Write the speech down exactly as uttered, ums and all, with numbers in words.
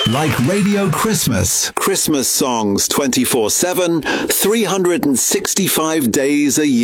Like Radio Christmas. Christmas songs twenty-four seven, three hundred sixty-five days a year.